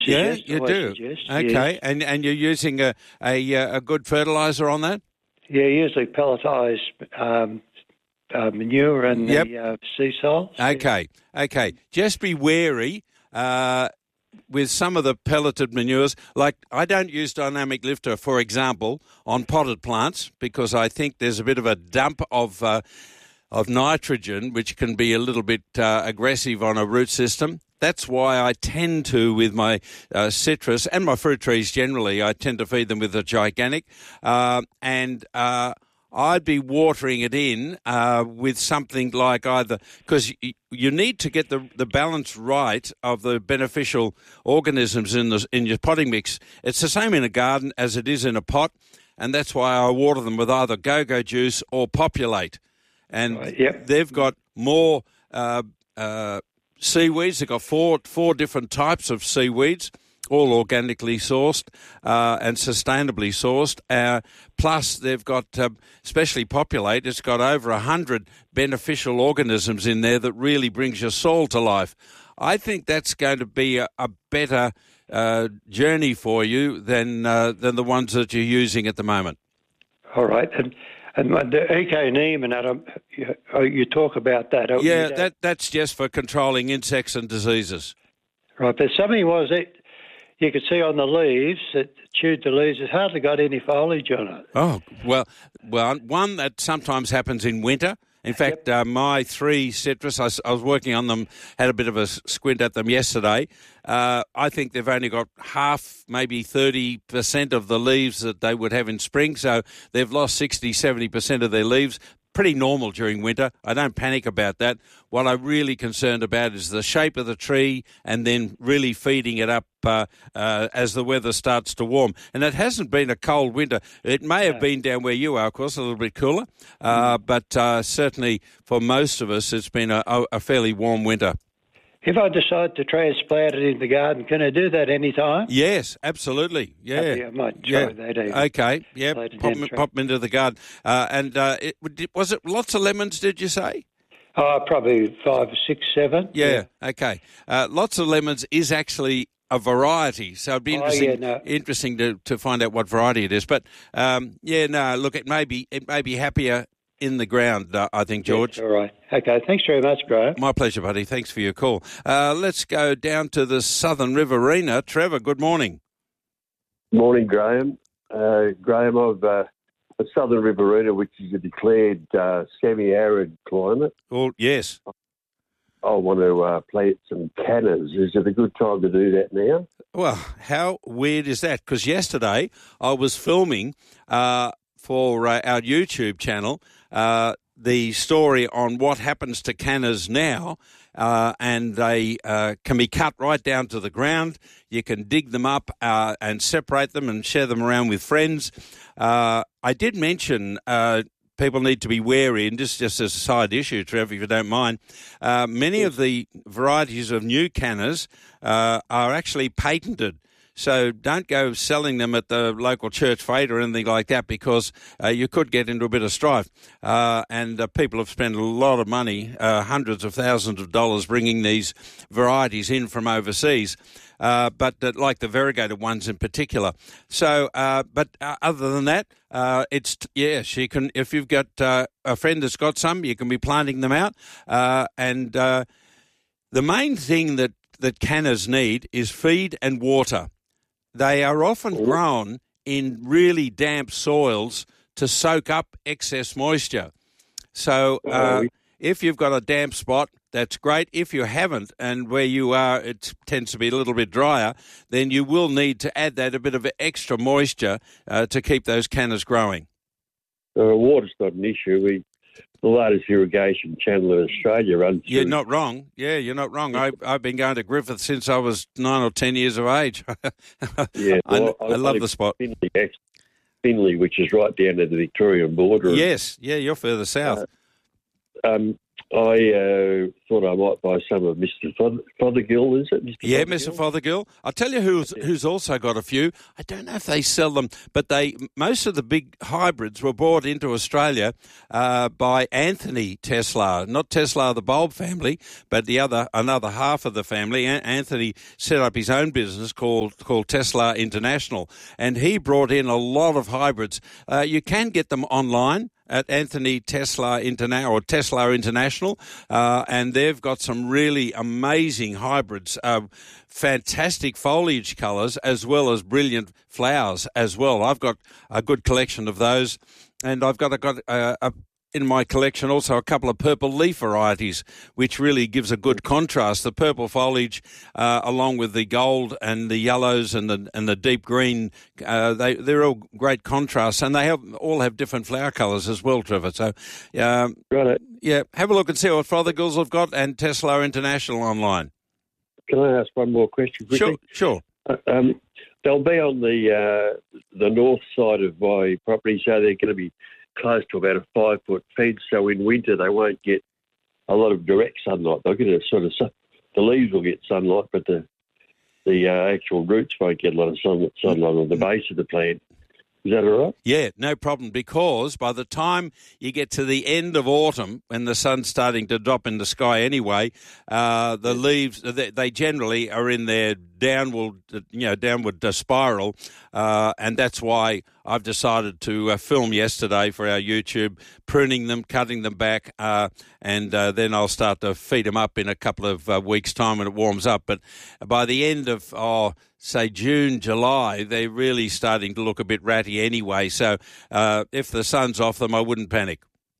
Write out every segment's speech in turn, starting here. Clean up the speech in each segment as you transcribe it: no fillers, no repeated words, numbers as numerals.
Yeah, suggest. you Always do. suggest, Okay, yes. and you're using a good fertiliser on that? Yeah, usually pelletised manure and Yep. the sea salts. Okay. Just be wary with some of the pelleted manures. Like, I don't use Dynamic Lifter, for example, on potted plants because I think there's a bit of a dump of nitrogen, which can be a little bit aggressive on a root system. That's why I tend to, with my citrus and my fruit trees generally, I tend to feed them with a gigantic. I'd be watering it in with something like either, because you need to get the balance right of the beneficial organisms in your potting mix. It's the same in a garden as it is in a pot, and that's why I water them with either Go-Go Juice or Populate. And they've got more seaweeds. They've got four different types of seaweeds, all organically sourced and sustainably sourced. Plus, they've got, especially Populate, it's got over 100 beneficial organisms in there that really brings your soil to life. I think that's going to be a better journey for you than the ones that you're using at the moment. All right. And the Eco-Neem and that, you talk about that. Yeah, that's just for controlling insects and diseases. Right, but something was it. You could see on the leaves, it chewed the leaves. It's hardly got any foliage on it. Oh, well, one that sometimes happens in winter. In fact, my 3 citrus, I was working on them, had a bit of a squint at them yesterday. I think they've only got half, maybe 30% of the leaves that they would have in spring. So they've lost 60, 70% of their leaves. Pretty normal during winter. I don't panic about that. What I'm really concerned about is the shape of the tree and then really feeding it up as the weather starts to warm. And it hasn't been a cold winter. It may have been down where you are, of course, a little bit cooler. But certainly for most of us, it's been a fairly warm winter. If I decide to transplant it in the garden, can I do that any time? Yes, absolutely. Yeah. Okay, I might try that even. Okay, yeah, pop them into the garden. Was it lots of lemons, did you say? Probably 5, 6, 7. Yeah. Okay. Lots of lemons is actually a variety, so it'd be interesting to find out what variety it is. But, look, it may be happier in the ground, I think, George. Yes, all right. Okay, thanks very much, Graham. My pleasure, buddy. Thanks for your call. Let's go down to the Southern Riverina. Trevor, good morning. Morning, Graham. Graham, I've a Southern Riverina, which is a declared semi-arid climate. Well, yes. I want to plant some cannas. Is it a good time to do that now? Well, how weird is that? Because yesterday I was filming for our YouTube channel the story on what happens to cannas now, and they can be cut right down to the ground. You can dig them up and separate them and share them around with friends. I did mention people need to be wary, and just as a side issue, Trevor, if you don't mind, many of the varieties of new cannas are actually patented. So don't go selling them at the local church fete or anything like that, because you could get into a bit of strife. And people have spent a lot of money, hundreds of thousands of dollars, bringing these varieties in from overseas. But like the variegated ones in particular. So, but other than that, you can, if you've got a friend that's got some, you can be planting them out. And the main thing that cannas need is feed and water. They are often grown in really damp soils to soak up excess moisture. So if you've got a damp spot, that's great. If you haven't, and where you are it tends to be a little bit drier, then you will need to add that a bit of extra moisture to keep those cannas growing. Water's not an issue. The largest irrigation channel in Australia runs through. You're not wrong. Yeah, you're not wrong. I've been going to Griffith since I was 9 or 10 years of age. Yeah, well, I love the spot. Finley, which is right down to the Victorian border. Yes, yeah, you're further south. I thought I might buy some of Mr. Fothergill, is it? Yeah, Mr. Fothergill. I'll tell you who's also got a few. I don't know if they sell them, but most of the big hybrids were brought into Australia by Anthony Teslar, not Tesla the bulb family, but another half of the family. Anthony set up his own business called Tesla International, and he brought in a lot of hybrids. You can get them online at Anthony Tesla International or Tesla International, and they've got some really amazing hybrids, fantastic foliage colours as well as brilliant flowers as well. I've got a good collection of those, and I've got in my collection also a couple of purple leaf varieties, which really gives a good contrast. The purple foliage, along with the gold and the yellows and the deep green, they're all great contrasts, and they all have different flower colours as well, Trevor. So, right. Yeah, have a look and see what Fothergills have got, and Tesla International online. Can I ask one more question quickly? Sure. They'll be on the north side of my property, so they're going to be close to about a 5-foot fence, so in winter they won't get a lot of direct sunlight. They'll get the leaves will get sunlight, but the actual roots won't get a lot of sunlight on the base of the plant. Is that all right? Yeah, no problem, because by the time you get to the end of autumn, when the sun's starting to drop in the sky anyway, the leaves, they generally are in their downward spiral, and that's why I've decided to film yesterday for our YouTube, pruning them, cutting them back, and then I'll start to feed them up in a couple of weeks' time when it warms up. But by the end of, say, June, July, they're really starting to look a bit ratty anyway. So if the sun's off them, I wouldn't panic.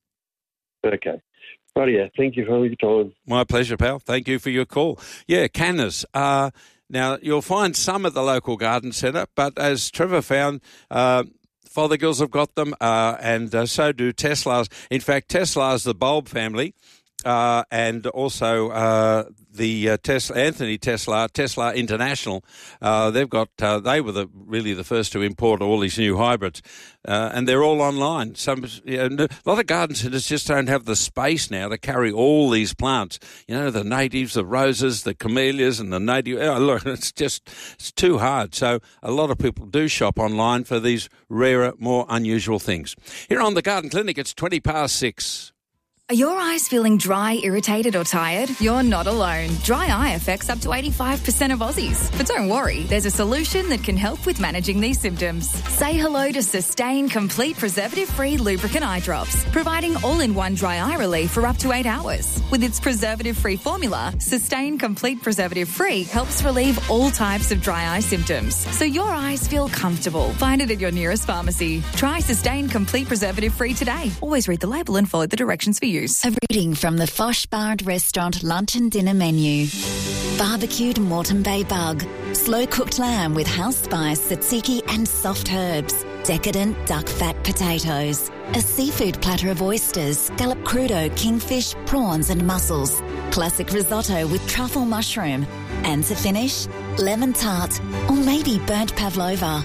Okay. Rightio. Thank you for your time. My pleasure, pal. Thank you for your call. Yeah, cannas. Now, you'll find some at the local garden centre, but as Trevor found, Fothergills have got them, and so do Teslas. In fact, Teslas, the bulb family, and also the Anthony Tesla International. They've got. They were really the first to import all these new hybrids, and they're all online. A lot of garden centres just don't have the space now to carry all these plants. You know, the natives, the roses, the camellias, and the native. Look, it's too hard. So a lot of people do shop online for these rarer, more unusual things. Here on the Garden Clinic, it's 6:20. Are your eyes feeling dry, irritated or tired? You're not alone. Dry eye affects up to 85% of Aussies. But don't worry, there's a solution that can help with managing these symptoms. Say hello to Sustain Complete Preservative-Free Lubricant Eye Drops, providing all-in-one dry eye relief for up to 8 hours. With its preservative-free formula, Sustain Complete Preservative-Free helps relieve all types of dry eye symptoms, so your eyes feel comfortable. Find it at your nearest pharmacy. Try Sustain Complete Preservative-Free today. Always read the label and follow the directions for use. A reading from the Fosh Bar and Restaurant lunch and dinner menu. Barbecued Moreton Bay bug, slow-cooked lamb with house spice, tzatziki and soft herbs, decadent duck fat potatoes, a seafood platter of oysters, scallop crudo, kingfish, prawns and mussels, classic risotto with truffle mushroom, and to finish, lemon tart or maybe burnt pavlova.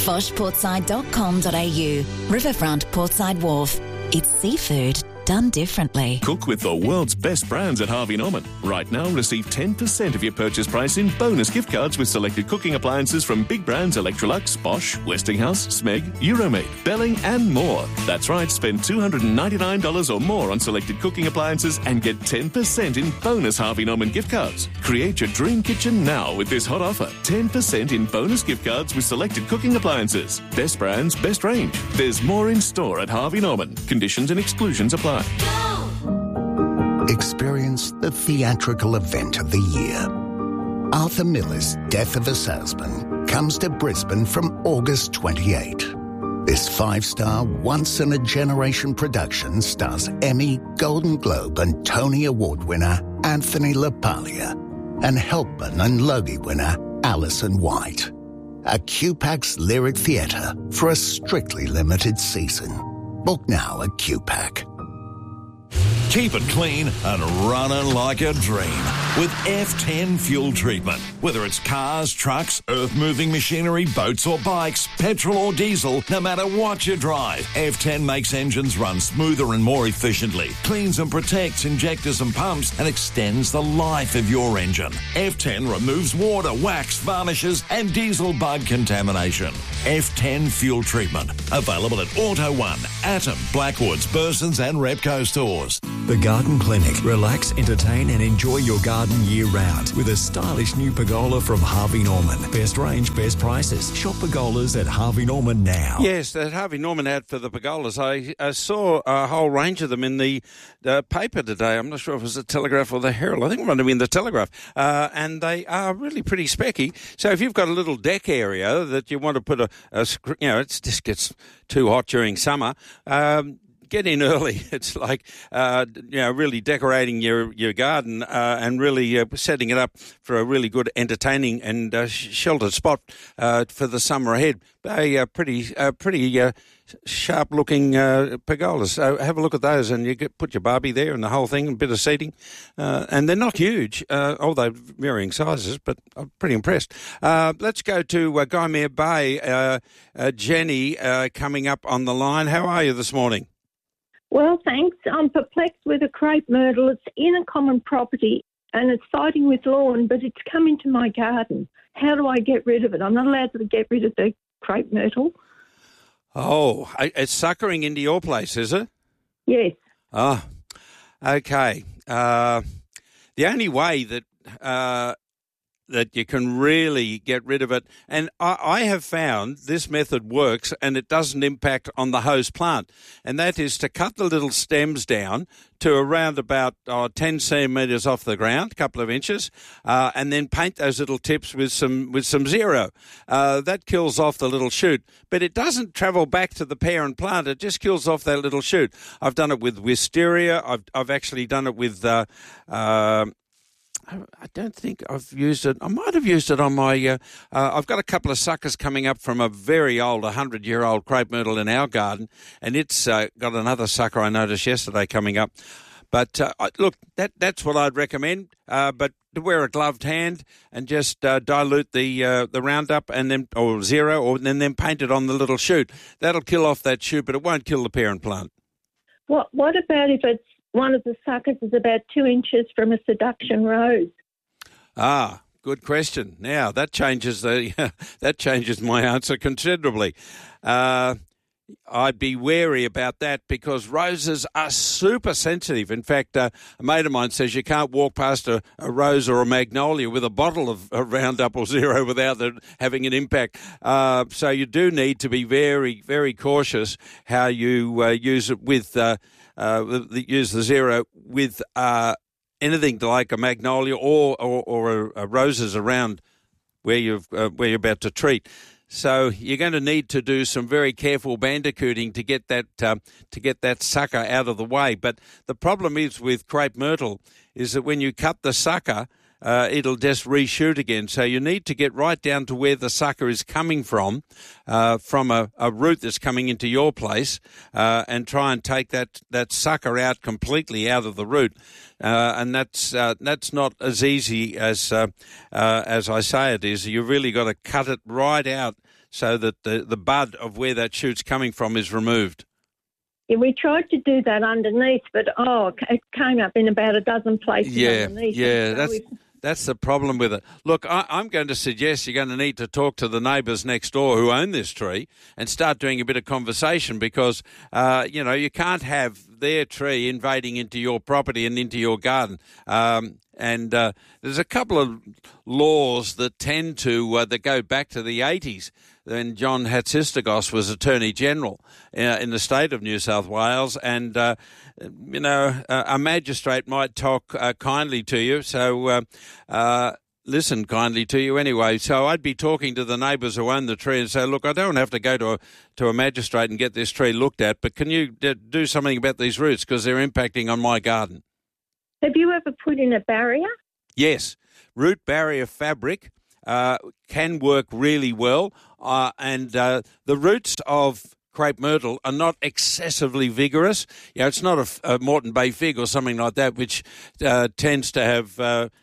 foshportside.com.au, Riverfront Portside Wharf. It's seafood done differently. Cook with the world's best brands at Harvey Norman. Right now, receive 10% of your purchase price in bonus gift cards with selected cooking appliances from big brands Electrolux, Bosch, Westinghouse, Smeg, Euromade, Belling and more. That's right, spend $299 or more on selected cooking appliances and get 10% in bonus Harvey Norman gift cards. Create your dream kitchen now with this hot offer. 10% in bonus gift cards with selected cooking appliances. Best brands, best range. There's more in store at Harvey Norman. Conditions and exclusions apply. Experience the theatrical event of the year. Arthur Miller's Death of a Salesman comes to Brisbane from August 28. This 5-star, once-in-a-generation production stars Emmy, Golden Globe and Tony Award winner Anthony LaPaglia and Helpman and Logie winner Alison White. A QPAC's Lyric Theatre for a strictly limited season. Book now at QPAC. Keep it clean and running like a dream with F10 fuel treatment. Whether it's cars, trucks, earth-moving machinery, boats or bikes, petrol or diesel, no matter what you drive, F10 makes engines run smoother and more efficiently, cleans and protects injectors and pumps, and extends the life of your engine. F10 removes water, wax, varnishes and diesel bug contamination. F10 fuel treatment. Available at Auto One, Atom, Blackwoods, Burson's and Repco stores. The Garden Clinic. Relax, entertain and enjoy your garden year-round with a stylish new pergola from Harvey Norman. Best range, best prices. Shop pergolas at Harvey Norman now. Yes, that Harvey Norman ad for the pergolas. I saw a whole range of them in the paper today. I'm not sure if it was the Telegraph or the Herald. I think it might have been the Telegraph. And they are really pretty specky. So if you've got a little deck area that you want to put it just gets too hot during summer, get in early. It's like, really decorating your garden and really setting it up for a really good entertaining and sheltered spot for the summer ahead. They are pretty sharp-looking pergolas. So have a look at those, and you put your Barbie there and the whole thing, a bit of seating. And they're not huge, although varying sizes, but I'm pretty impressed. Let's go to Guymere Bay. Jenny coming up on the line. How are you this morning? Well, thanks. I'm perplexed with a crepe myrtle. It's in a common property and it's siding with lawn, but it's come into my garden. How do I get rid of it? I'm not allowed to get rid of the crepe myrtle. Oh, it's suckering into your place, is it? Yes. Oh, okay. The only way that you can really get rid of it, and I have found this method works and it doesn't impact on the host plant, and that is to cut the little stems down to around about 10 centimetres off the ground, a couple of inches, and then paint those little tips with some zero. That kills off the little shoot, but it doesn't travel back to the parent plant. It just kills off that little shoot. I've done it with wisteria. I've actually done it with I don't think I've used it. I might have used it on my... I've got a couple of suckers coming up from a very old, 100-year-old crepe myrtle in our garden, and it's got another sucker I noticed yesterday coming up. But look, that's what I'd recommend. But to wear a gloved hand and just dilute the Roundup and then or zero, or and then paint it on the little shoot. That'll kill off that shoot, but it won't kill the parent plant. What about if it's one of the suckers is about 2 inches from a seduction rose? Ah, good question. Now that changes my answer considerably. I'd be wary about that because roses are super sensitive. In fact, a mate of mine says you can't walk past a rose or a magnolia with a bottle of Roundup or Zero without it having an impact. So you do need to be very, very cautious how you use it with use the Zero with anything like a magnolia or a roses around where you're about to treat. So you're going to need to do some very careful bandicooting to get that sucker out of the way. But the problem is with crepe myrtle is that when you cut the sucker, it'll just reshoot again. So you need to get right down to where the sucker is coming from a root that's coming into your place, and try and take that sucker out completely out of the root. And that's not as easy as I say it is. You've really got to cut it right out so that the bud of where that shoot's coming from is removed. Yeah, we tried to do that underneath, but it came up in about a dozen places underneath. Yeah, that's the problem with it. Look, I'm going to suggest you're going to need to talk to the neighbours next door who own this tree and start doing a bit of conversation because, you can't have their tree invading into your property and into your garden. And there's a couple of laws that tend to that go back to the 80s when John Hatzisteros was Attorney General in the state of New South Wales. And, a magistrate might talk kindly to you. So listen kindly to you anyway. So I'd be talking to the neighbours who own the tree and say, look, I don't have to go to a magistrate and get this tree looked at, but can you do something about these roots because they're impacting on my garden? Have you ever put in a barrier? Yes. Root barrier fabric can work really well. And the roots of crepe myrtle are not excessively vigorous. It's not a Moreton Bay fig or something like that, which tends to have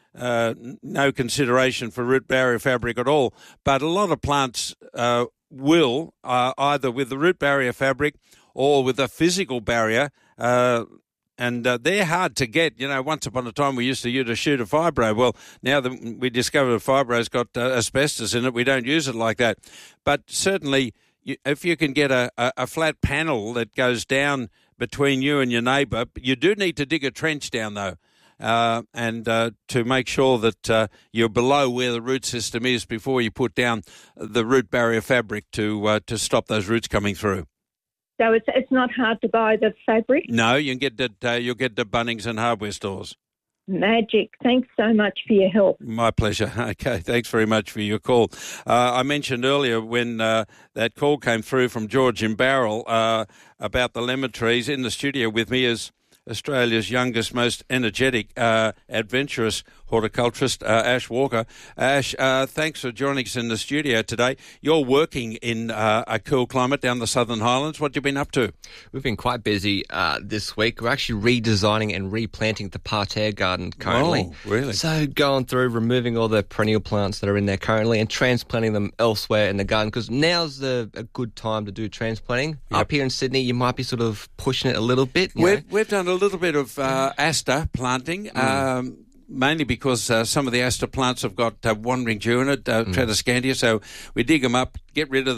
no consideration for root barrier fabric at all. But a lot of plants will, either with the root barrier fabric or with a physical barrier, and they're hard to get. Once upon a time we used to shoot a fibro. Well, now that we discovered a fibro's got asbestos in it, we don't use it like that. But certainly, if you can get a flat panel that goes down between you and your neighbour, you do need to dig a trench down though. And to make sure that you're below where the root system is before you put down the root barrier fabric to stop those roots coming through. So it's not hard to buy the fabric? No, you can get that. You'll get the Bunnings and hardware stores. Magic. Thanks so much for your help. My pleasure. Okay, thanks very much for your call. I mentioned earlier when that call came through from George in Barrel about the lemon trees. In the studio with me is Australia's youngest, most energetic, adventurous horticulturist, Ash Walker. Ash, thanks for joining us in the studio today. You're working in a cool climate down the Southern Highlands. What have you been up to? We've been quite busy this week. We're actually redesigning and replanting the parterre garden currently. Oh, really? So going through, removing all the perennial plants that are in there currently and transplanting them elsewhere in the garden, because now's a good time to do transplanting. Yep. Up here in Sydney, you might be sort of pushing it a little bit. We've done a little bit of aster planting, mainly because some of the aster plants have got wandering dew in it, Tradescantia. So we dig them up, get rid of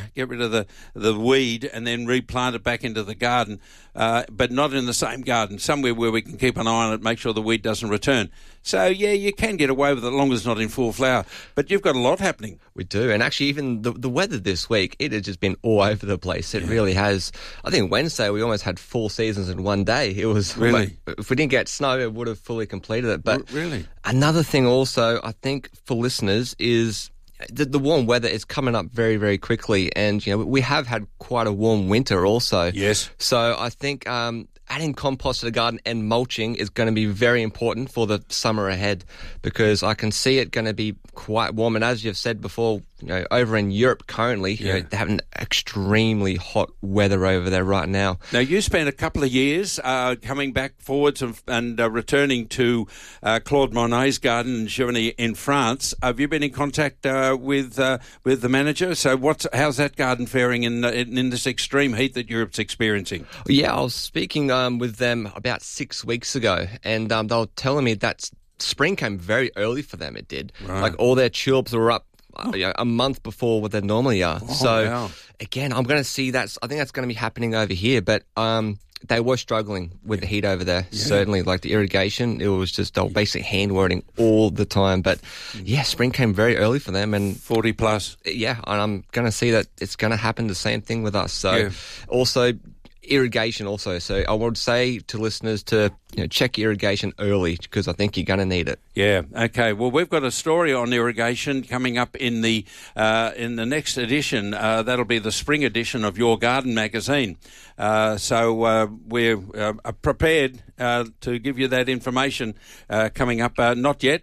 the weed, and then replant it back into the garden, but not in the same garden. Somewhere where we can keep an eye on it, make sure the weed doesn't return. So yeah, you can get away with it as long as it's not in full flower. But you've got a lot happening. We do, and actually even the weather this week, it has just been all over the place. It really has. I think Wednesday we almost had 4 seasons in one day. It was really. If we didn't get snow, it would have fully completed it. But really, another thing also, I think for listeners is the warm weather is coming up very, very quickly, and we have had quite a warm winter also. Yes. So I think adding compost to the garden and mulching is going to be very important for the summer ahead, because I can see it going to be quite warm. And as you've said before, over in Europe currently, they're having extremely hot weather over there right now. Now, you spent a couple of years coming back forwards and returning to Claude Monet's garden in Giverny in France. Have you been in contact with the manager? So how's that garden faring in this extreme heat that Europe's experiencing? Yeah, I was speaking with them about 6 weeks ago, and they were telling me that spring came very early for them. It did. Right. Like all their tulips were up a month before what they normally are. Wow. Again, I'm going to see that. I think that's going to be happening over here, but they were struggling with the heat over there. Yeah. Certainly, like the irrigation, it was just they were basically hand watering all the time. But yeah, spring came very early for them, and 40 plus. Yeah, and I'm going to see that it's going to happen the same thing with us. So also irrigation also. So I would say to listeners to check irrigation early, because I think you're going to need it. Yeah. Okay. Well, we've got a story on irrigation coming up in the next edition. That'll be the spring edition of Your Garden magazine. So we're prepared to give you that information coming up. Not yet.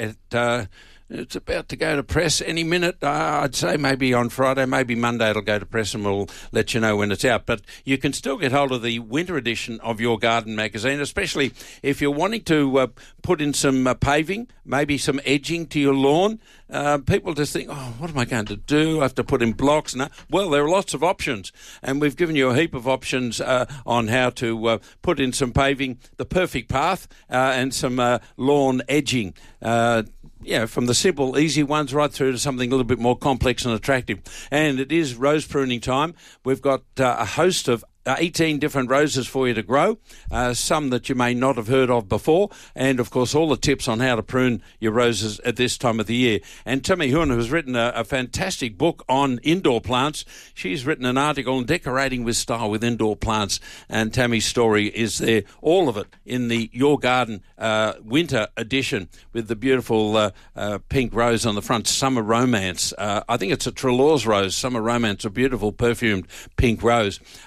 It's about to go to press any minute. I'd say maybe on Friday, maybe Monday it'll go to press, and we'll let you know when it's out. But you can still get hold of the winter edition of Your Garden magazine, especially if you're wanting to put in some paving, maybe some edging to your lawn. People just think, what am I going to do? I have to put in blocks. No. Well, there are lots of options, and we've given you a heap of options on how to put in some paving, the perfect path, and some lawn edging. From the simple, easy ones right through to something a little bit more complex and attractive. And it is rose pruning time. We've got a host of 18 different roses for you to grow, some that you may not have heard of before, and of course all the tips on how to prune your roses at this time of the year. And Tammy Huon, who's written a fantastic book on indoor plants, she's written an article on decorating with style with indoor plants, and Tammy's story is there, all of it, in the Your Garden winter edition with the beautiful pink rose on the front, Summer Romance. I think it's a Trelaw's rose, Summer Romance, a beautiful perfumed pink rose.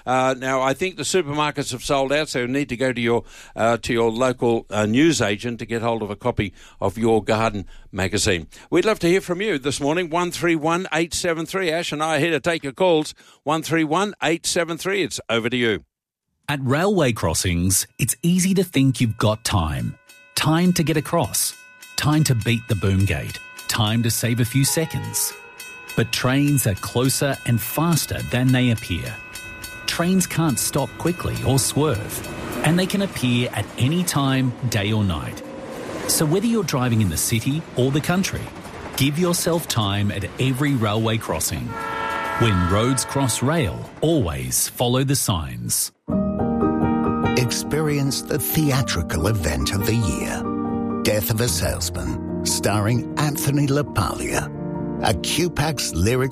Now, I think the supermarkets have sold out, so you need to go to your local newsagent to get hold of a copy of Your Garden magazine. We'd love to hear from you this morning, 131873. Ash and I are here to take your calls, 131873. It's over to you. At railway crossings, it's easy to think you've got time. Time to get across. Time to beat the boom gate. Time to save a few seconds. But trains are closer and faster than they appear. Trains can't stop quickly or swerve, and they can appear at any time, day or night. So whether you're driving in the city or the country, give yourself time at every railway crossing. When roads cross rail, always follow the signs. Experience the theatrical event of the year, Death of a Salesman, starring Anthony LaPaglia. A QPAX lyric